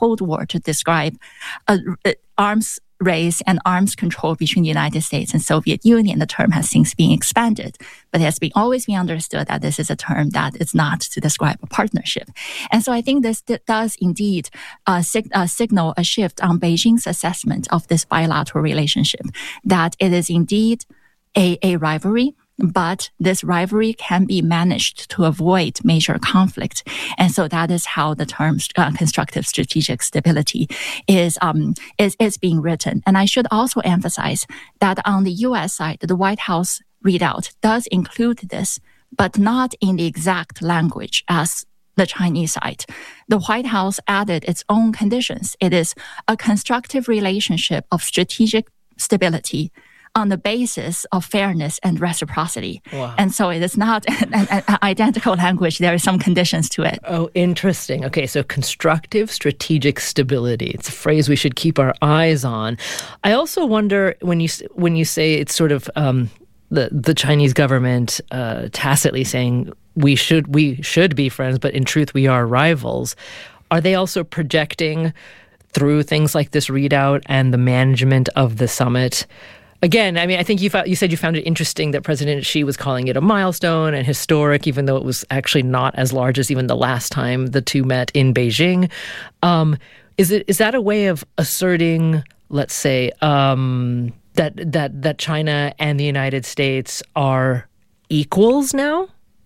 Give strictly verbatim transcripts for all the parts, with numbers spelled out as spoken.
Cold War to describe uh, arms race and arms control between the United States and Soviet Union. The term has since been expanded, but it has been always been understood that this is a term that is not to describe a partnership. And so I think this does indeed uh, sig- uh, signal a shift on Beijing's assessment of this bilateral relationship, that it is indeed a, a rivalry, but this rivalry can be managed to avoid major conflict. And so that is how the term uh, constructive strategic stability is, um, is, is being written. And I should also emphasize that on the U S side, the White House readout does include this, but not in the exact language as the Chinese side. The White House added its own conditions. It is a constructive relationship of strategic stability on the basis of fairness and reciprocity. Wow. And so it is not an, an, an identical language. There are some conditions to it. Oh, interesting. Okay, so constructive strategic stability. It's a phrase we should keep our eyes on. I also wonder, when you when you say it's sort of um, the, the Chinese government uh, tacitly saying we should we should be friends, but in truth we are rivals, are they also projecting through things like this readout and the management of the summit? Again, I mean, I think you found, you said you found it interesting that President Xi was calling it a milestone and historic, even though it was actually not as large as even the last time the two met in Beijing. Um, is it is that a way of asserting, let's say, um, that that that China and the United States are equals now?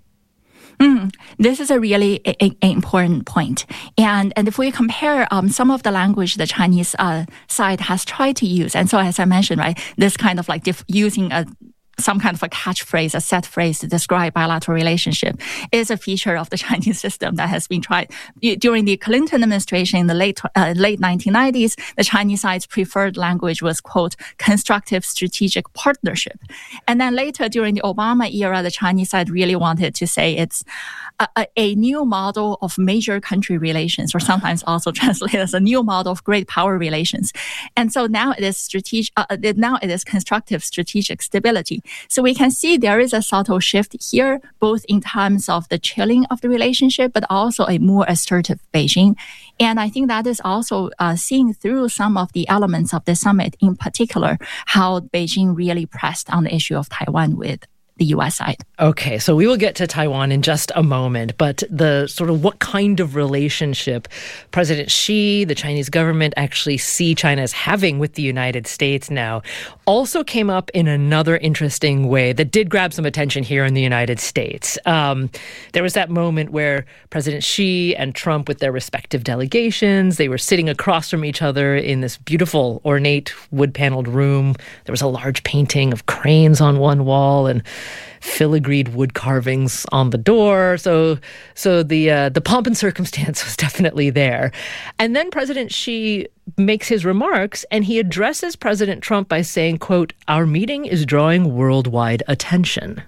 Mm, this is a really a, a important point. And, and if we compare um, some of the language the Chinese uh, side has tried to use, and so as I mentioned, right, this kind of like diff- using a some kind of a catchphrase, a set phrase to describe bilateral relationship is a feature of the Chinese system that has been tried. During the Clinton administration in the late uh, late nineteen nineties, the Chinese side's preferred language was, quote, constructive strategic partnership. And then later during the Obama era, the Chinese side really wanted to say it's a, a, a new model of major country relations, or sometimes also translated as a new model of great power relations. And so now it is strategic, uh, now it is constructive strategic stability. So we can see there is a subtle shift here, both in terms of the chilling of the relationship, but also a more assertive Beijing. And I think that is also uh, seen through some of the elements of the summit, in particular, how Beijing really pressed on the issue of Taiwan with the U S side. Okay, so we will get to Taiwan in just a moment, but the sort of what kind of relationship President Xi, the Chinese government, actually see China as having with the United States now also came up in another interesting way that did grab some attention here in the United States. Um, there was that moment where President Xi and Trump, with their respective delegations, they were sitting across from each other in this beautiful, ornate, wood-paneled room. There was a large painting of cranes on one wall and filigreed wood carvings on the door. So so the uh, the pomp and circumstance was definitely there. And then President Xi makes his remarks, and he addresses President Trump by saying, quote, "Our meeting is drawing worldwide attention."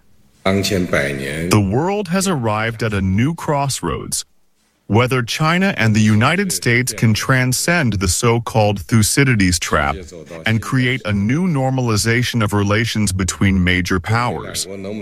The world has arrived at a new crossroads. Whether China and the United States can transcend the so-called Thucydides trap and create a new normalization of relations between major powers.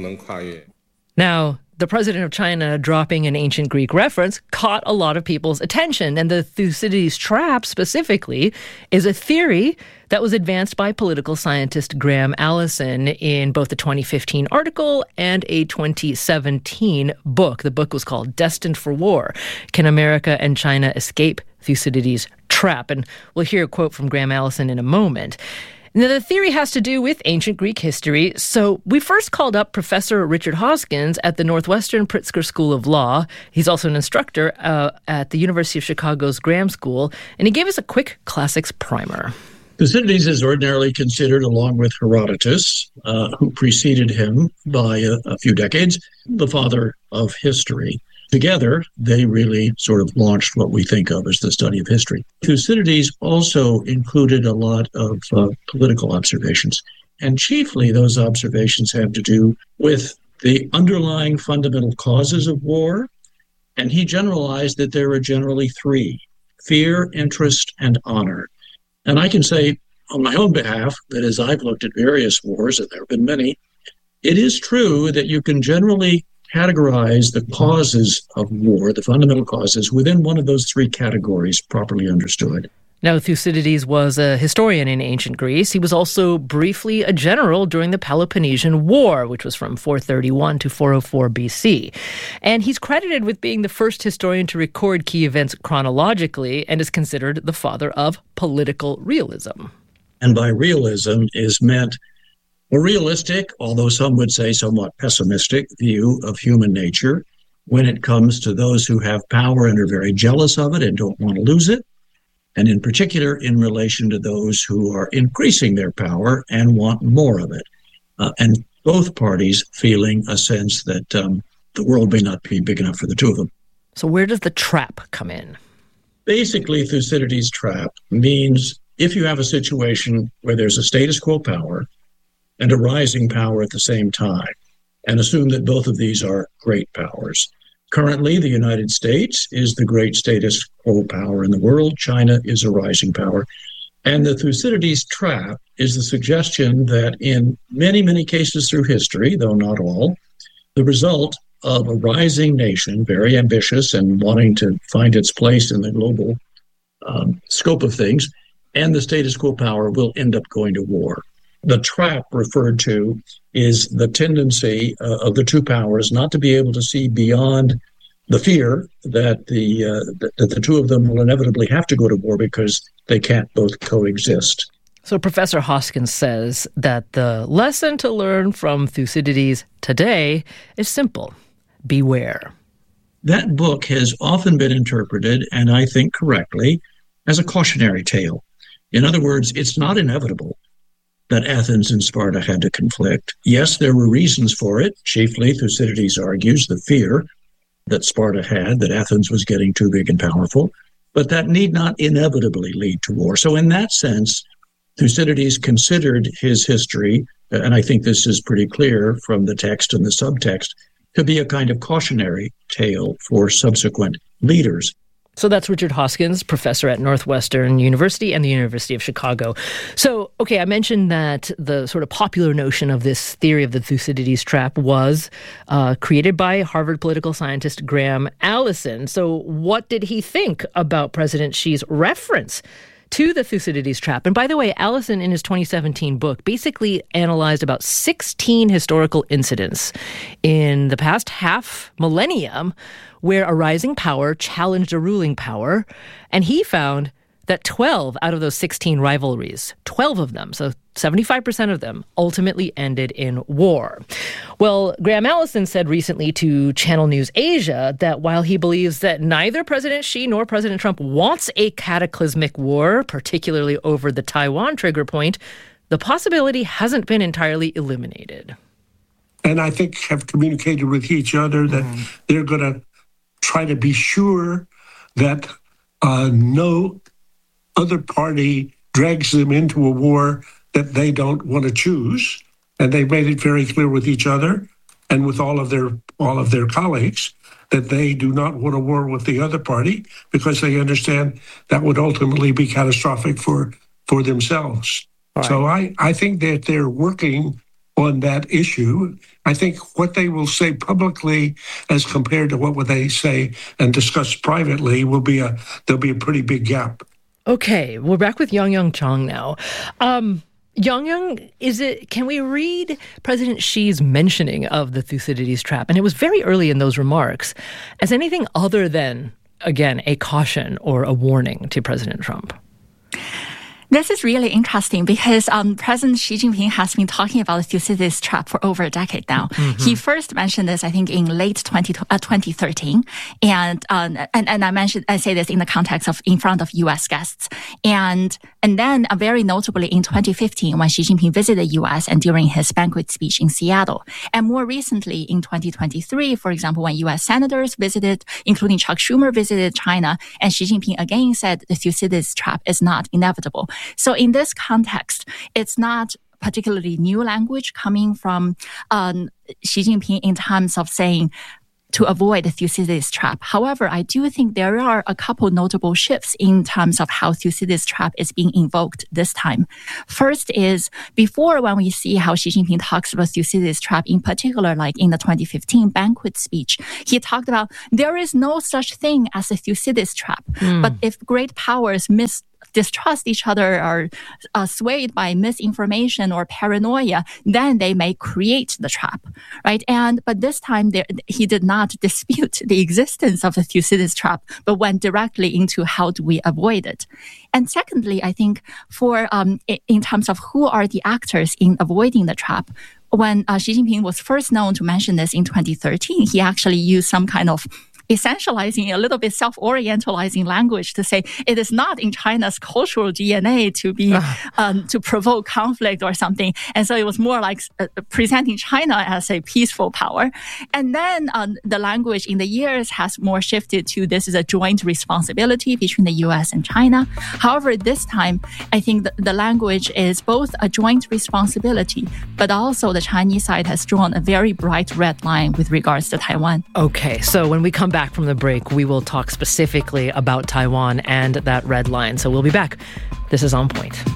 Now, the president of China dropping an ancient Greek reference caught a lot of people's attention. And the Thucydides trap specifically is a theory that was advanced by political scientist Graham Allison in both the twenty fifteen article and a twenty seventeen book. The book was called Destined for War: Can America and China Escape Thucydides' Trap? And we'll hear a quote from Graham Allison in a moment. Now, the theory has to do with ancient Greek history, so we first called up Professor Richard Hoskins at the Northwestern Pritzker School of Law. He's also an instructor uh, at the University of Chicago's Graham School, and he gave us a quick classics primer. Thucydides is ordinarily considered, along with Herodotus, uh, who preceded him by a, a few decades, the father of history. Together, they really sort of launched what we think of as the study of history. Thucydides also included a lot of uh, political observations, and chiefly those observations have to do with the underlying fundamental causes of war, and he generalized that there are generally three: fear, interest, and honor. And I can say on my own behalf that as I've looked at various wars, and there have been many, it is true that you can generally categorize the causes of war, the fundamental causes, within one of those three categories properly understood. Now, Thucydides was a historian in ancient Greece. He was also briefly a general during the Peloponnesian War, which was from four thirty-one to four oh four B C. And he's credited with being the first historian to record key events chronologically and is considered the father of political realism. And by realism is meant a realistic, although some would say somewhat pessimistic, view of human nature when it comes to those who have power and are very jealous of it and don't want to lose it, and in particular in relation to those who are increasing their power and want more of it. Uh, and both parties feeling a sense that um, the world may not be big enough for the two of them. So where does the trap come in? Basically, Thucydides' trap means if you have a situation where there's a status quo power and a rising power at the same time, and assume that both of these are great powers. Currently, the United States is the great status quo power in the world. China is a rising power. And the Thucydides trap is the suggestion that in many, many cases through history, though not all, the result of a rising nation, very ambitious and wanting to find its place in the global um, scope of things, and the status quo power will end up going to war. The trap referred to is the tendency uh, of the two powers not to be able to see beyond the fear that the uh, that the two of them will inevitably have to go to war because they can't both coexist. So Professor Hoskins says that the lesson to learn from Thucydides today is simple: beware. That book has often been interpreted, and I think correctly, as a cautionary tale. In other words, it's not inevitable that Athens and Sparta had to conflict. Yes, there were reasons for it. Chiefly, Thucydides argues, the fear that Sparta had, that Athens was getting too big and powerful, but that need not inevitably lead to war. So in that sense, Thucydides considered his history, and I think this is pretty clear from the text and the subtext, to be a kind of cautionary tale for subsequent leaders. So that's Richard Hoskins, professor at Northwestern University and the University of Chicago. So, okay, I mentioned that the sort of popular notion of this theory of the Thucydides trap was uh, created by Harvard political scientist Graham Allison. So what did he think about President Xi's reference to the Thucydides trap? And by the way, Allison, in his twenty seventeen book, basically analyzed about sixteen historical incidents in the past half millennium where a rising power challenged a ruling power, and he found that twelve out of those sixteen rivalries, twelve of them, so seventy-five percent of them, ultimately ended in war. Well, Graham Allison said recently to Channel News Asia that while he believes that neither President Xi nor President Trump wants a cataclysmic war, particularly over the Taiwan trigger point, the possibility hasn't been entirely eliminated. And I think have communicated with each other that mm. they're going to try to be sure that uh, no other party drags them into a war that they don't want to choose. And they made it very clear with each other and with all of their all of their colleagues that they do not want a war with the other party because they understand that would ultimately be catastrophic for, for themselves. Right. So I, I think that they're working on that issue. I think what they will say publicly as compared to what would they say and discuss privately will be a there'll be a pretty big gap. Okay, we're back with Yang-Yang Chang now. Um, Yang-Yang, is it? Can we read President Xi's mentioning of the Thucydides trap, and it was very early in those remarks, as anything other than, again, a caution or a warning to President Trump? This is really interesting because um, President Xi Jinping has been talking about the Thucydides trap for over a decade now. Mm-hmm. He first mentioned this, I think, in late twenty, uh, twenty thirteen. And, um, and and I mentioned, I say this in the context of in front of U S guests. And and then uh, very notably in twenty fifteen, when Xi Jinping visited the U S and during his banquet speech in Seattle. And more recently in twenty twenty-three, for example, when U S senators visited, including Chuck Schumer visited China, and Xi Jinping again said the Thucydides trap is not inevitable. So in this context, it's not particularly new language coming from um, Xi Jinping in terms of saying to avoid the Thucydides trap. However, I do think there are a couple notable shifts in terms of how Thucydides trap is being invoked this time. First is, before when we see how Xi Jinping talks about Thucydides trap, in particular, like in the twenty fifteen banquet speech, he talked about there is no such thing as a Thucydides trap. Mm. But if great powers miss distrust each other or uh, swayed by misinformation or paranoia, then they may create the trap, right? And but this time there, he did not dispute the existence of the Thucydides trap, but went directly into how do we avoid it. And secondly, I think for um, in terms of who are the actors in avoiding the trap, when uh, Xi Jinping was first known to mention this in twenty thirteen, he actually used some kind of essentializing, a little bit self-orientalizing language to say it is not in China's cultural D N A to be um, to provoke conflict or something. And so it was more like uh, presenting China as a peaceful power. And then um, the language in the years has more shifted to this is a joint responsibility between the U S and China. However, this time, I think the, the language is both a joint responsibility, but also the Chinese side has drawn a very bright red line with regards to Taiwan. Okay, so when we come back from the break, we will talk specifically about Taiwan and that red line. So we'll be back. This is On Point.